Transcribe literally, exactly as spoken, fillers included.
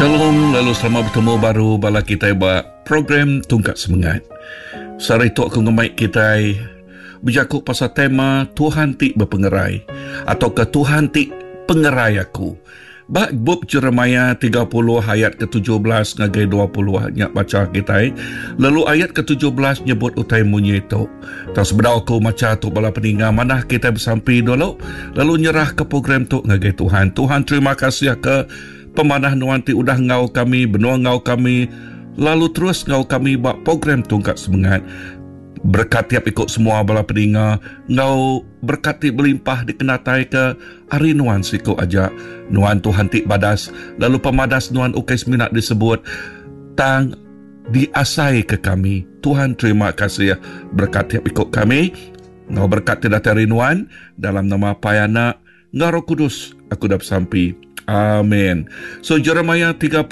Shalom, lalu selamat bertemu baru bala kita buat program Tungkat Semangat. Sari tu aku ngemai kita berjakuk pasal tema Tuhan ti berpengerai atau ke Tuhan ti pengerai aku. Bak bab Jeremia tiga puluh ayat ke tujuh belas ngagai dua puluh nyak baca kita. Lalu ayat ke tujuh belas nyebut utai munyi itu. Tak sebenar aku maca tu bala peninga mana kita bersampi dulu. Lalu nyerah ke program tu ngagai Tuhan. Tuhan terima kasih ke pemanah nuanti udah ngau kami, benua ngau kami, lalu terus ngau kami buat program Tungkat Semangat. Berkat tiap ikut semua bala peninga, ngau berkati berlimpah dikenatai ke hari nuan siku aja. Nuan Tuhan tik badas, lalu pemadas nuan ukai seminat disebut, tang diasai ke kami. Tuhan terima kasih berkat tiap ikut kami, ngau berkat tidak terinuan, dalam nama Payana, ngau Roh Kudus, aku dah bersampi. Amin. So Jeremia tiga puluh